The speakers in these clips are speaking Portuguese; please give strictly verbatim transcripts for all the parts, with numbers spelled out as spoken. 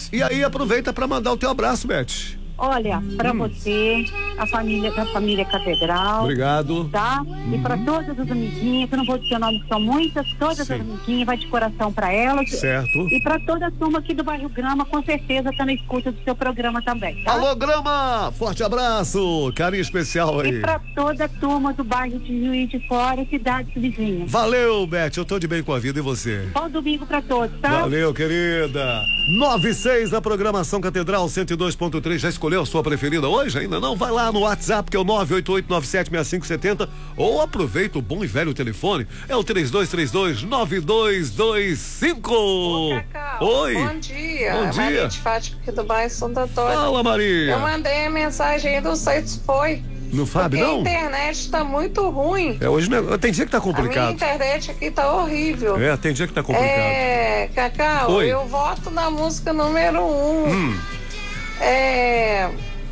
E aí aproveita para mandar o teu abraço, Beth. Olha, para Hum. você, a família da família Catedral. Obrigado. Tá? Uhum. E para todas as amiguinhas, eu não vou dizer o nome, que são muitas, todas Sim. as amiguinhas, vai de coração para elas. Certo. E para toda a turma aqui do bairro Grama, com certeza tá na escuta do seu programa também, tá? Alô, Grama! Forte abraço! Carinho especial aí. E para toda a turma do bairro de Juiz de Fora e cidades vizinhas. Valeu, Beth. Eu tô de bem com a vida, e você? Bom domingo para todos, tá? Valeu, querida. nove e seis da programação Catedral cento e dois ponto três. Já escolheu a sua preferida hoje? Ainda não? Vai lá no WhatsApp, que é o nove oito oito nove sete seis cinco sete zero, ou aproveita o bom e velho telefone. É o três dois três dois nove dois dois cinco. Ô, Cacau, Oi. Bom dia. Bom dia. Maria de Fátima aqui do bairro Santo Antônio. Fala, Maria. Eu mandei a mensagem aí, não sei se foi. Não sabe, Porque não? a internet tá muito ruim. É, hoje não- tem dia que tá A minha complicado. internet aqui tá horrível. É, tem dia que tá complicado. É, Cacau, Oi. eu voto na música número um. Hum. É.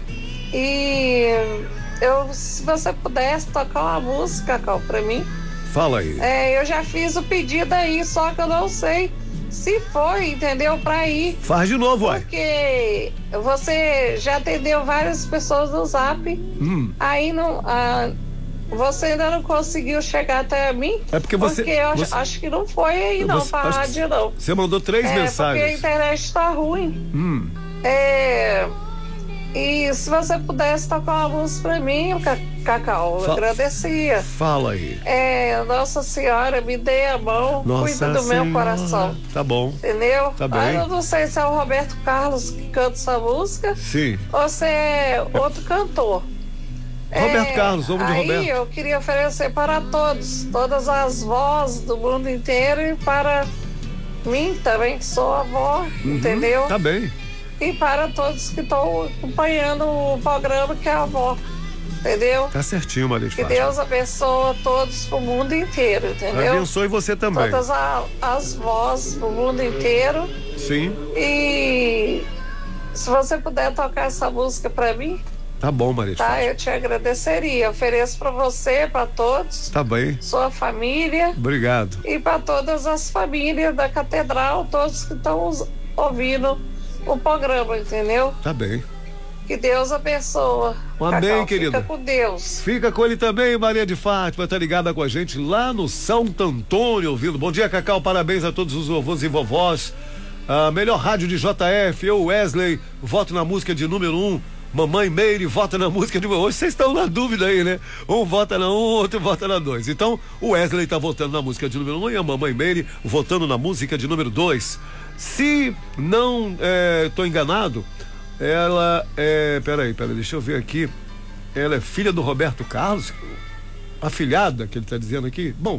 E eu, se você pudesse tocar uma música, Cacau, pra mim. Fala aí. É, eu já fiz o pedido aí, só que eu não sei se foi, entendeu? Pra ir. Faz de novo, uai. Porque você já atendeu várias pessoas no Zap, Hum. aí não, ah, você ainda não conseguiu chegar até mim? É porque você- Porque eu você- acho que não foi aí não, Você- pra acho que rádio não. Você mandou três É, porque a mensagens. internet tá ruim. Hum. É, e se você pudesse tocar uma música pra mim, Ca- Cacau, eu Fa- agradecia. Fala aí. É, Nossa Senhora, me dê a mão, Nossa cuida do Senhora. meu coração. Tá bom. Entendeu? Tá bem. Aí eu não sei se é o Roberto Carlos que canta essa música Sim. ou se é outro cantor. Roberto Carlos, vamos de aí Roberto. eu queria oferecer para todos, todas as vozes do mundo inteiro e para mim também, que sou avó, entendeu? Tá bem. E para todos que estão acompanhando o programa, que é a avó, entendeu? Tá certinho, Maria de Que Fátima. Deus abençoe a todos pro mundo inteiro, entendeu? Abençoe você também. Todas a- as vozes pro mundo inteiro. Sim. E se você puder tocar essa música pra mim, Tá bom, Maria de tá? Fátima. Eu te agradeceria. Ofereço pra você, pra todos, Tá bem. sua família Obrigado. e pra todas as famílias da Catedral, todos que estão ouvindo o programa, entendeu? Tá bem. Que Deus abençoe. Um amém, Cacau, querida. Fica com Deus. Fica com ele também, Maria de Fátima, tá ligada com a gente lá no Santo Antônio, ouvindo. Bom dia, Cacau, parabéns a todos os vovôs e vovós. A melhor rádio de J F, eu, Wesley, voto na música de número um. Mamãe Meire vota na música de... Hoje vocês estão na dúvida aí, né? Um vota na um, outro vota na dois. Então, o Wesley tá votando na música de número um e a Mamãe Meire votando na música de número dois. Se não é, tô enganado, ela é... Peraí, peraí, deixa eu ver aqui. Ela é filha do Roberto Carlos? Afilhada, que ele tá dizendo aqui? Bom,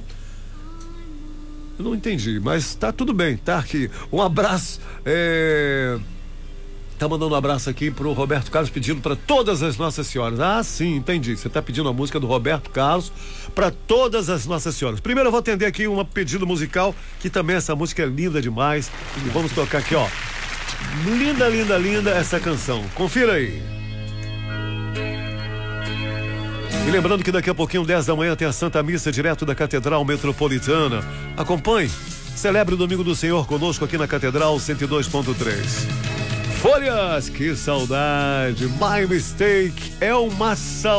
eu não entendi, mas tá tudo bem, tá aqui. Um abraço, é... Tá mandando um abraço aqui pro Roberto Carlos, pedindo para todas as Nossas Senhoras. Ah, sim, entendi. Você tá pedindo a música do Roberto Carlos para todas as Nossas Senhoras. Primeiro eu vou atender aqui um pedido musical, que também essa música é linda demais. E vamos tocar aqui, ó. Linda, linda, linda essa canção. Confira aí. E lembrando que daqui a pouquinho, dez da manhã, tem a Santa Missa direto da Catedral Metropolitana. Acompanhe. Celebre o Domingo do Senhor conosco aqui na Catedral cento e dois ponto três. Folhas, que saudade. My Mistake é uma saudade.